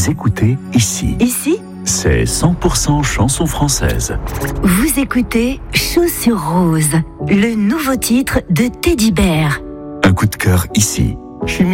Vous écoutez ici. Ici, C'est 100% chanson française. vous écoutez Chaussures Roses, le nouveau titre de Teddy Bear. Un coup de cœur ici. Chimie